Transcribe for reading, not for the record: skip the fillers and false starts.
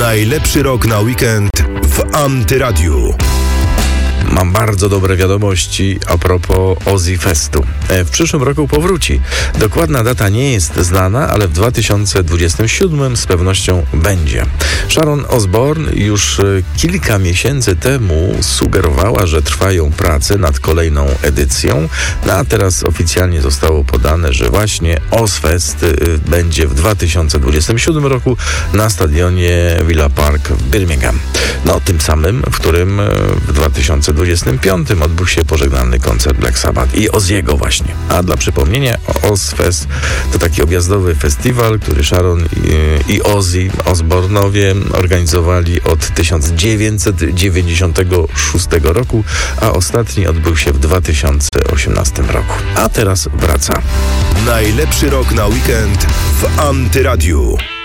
Najlepszy rok na weekend w Antyradiu. Mam bardzo dobre wiadomości a propos Ozzy Festu. W przyszłym roku powróci. Dokładna data nie jest znana, ale w 2027 z pewnością będzie. Sharon Osbourne już kilka miesięcy temu sugerowała, że trwają prace nad kolejną edycją, a teraz oficjalnie zostało podane, że właśnie Ozzfest będzie w 2027 roku na stadionie Villa Park w Birmingham. Tym samym, w którym w 2025 odbył się pożegnalny koncert Black Sabbath i Ozziego właśnie. A dla przypomnienia, Ozzfest to taki objazdowy festiwal, który Sharon i Ozzy Osbourne'owie organizowali od 1996 roku, a ostatni odbył się w 2018 roku. A teraz wraca. Najlepszy rok na weekend w Antyradiu.